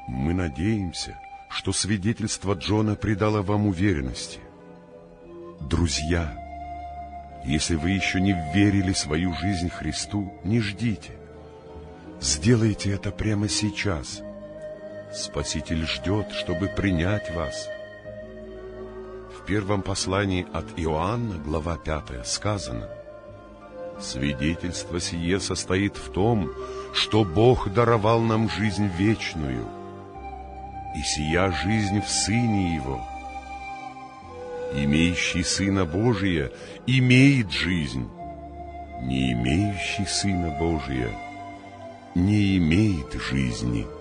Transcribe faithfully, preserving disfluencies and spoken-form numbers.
Мы надеемся, что свидетельство Джона придало вам уверенности. Друзья, если вы еще не вверили свою жизнь Христу, не ждите. Сделайте это прямо сейчас. Спаситель ждет, чтобы принять вас. В первом послании от Иоанна, глава пятая, сказано: «Свидетельство сие состоит в том, что Бог даровал нам жизнь вечную, и сия жизнь в Сыне Его. Имеющий Сына Божия имеет жизнь, не имеющий Сына Божия не имеет жизни».